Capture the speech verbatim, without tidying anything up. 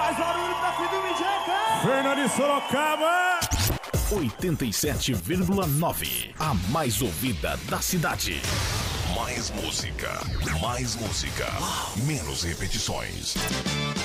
Faz barulho pra filho do Mijeca! Fernando de Sorocaba! oitenta e sete vírgula nove. A mais ouvida da cidade. Mais música. Mais música. Menos repetições.